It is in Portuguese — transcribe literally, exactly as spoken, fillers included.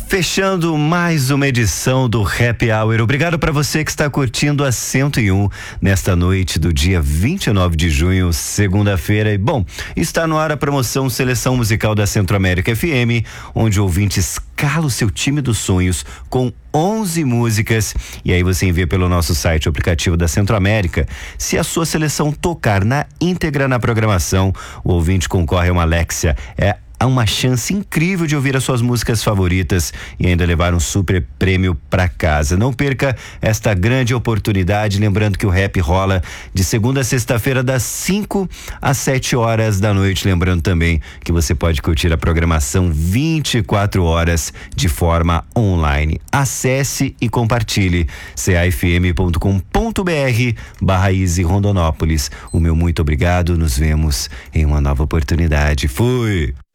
Fechando mais uma edição do Happy Hour. Obrigado para você que está curtindo a cento e um nesta noite do dia vinte e nove de junho, segunda-feira. E bom, está no ar a promoção Seleção Musical da Centro-América F M, onde o ouvinte escala o seu time dos sonhos com onze músicas, e aí você envia pelo nosso site, o aplicativo da Centro-América. Se a sua seleção tocar na íntegra na programação, o ouvinte concorre a uma Alexia. É Há uma chance incrível de ouvir as suas músicas favoritas e ainda levar um super prêmio para casa. Não perca esta grande oportunidade, lembrando que o rap rola de segunda a sexta-feira das cinco às sete horas da noite, lembrando também que você pode curtir a programação vinte e quatro horas de forma online. Acesse e compartilhe c a f m ponto com ponto b r barra Easy Rondonópolis. O meu muito obrigado, nos vemos em uma nova oportunidade. Fui!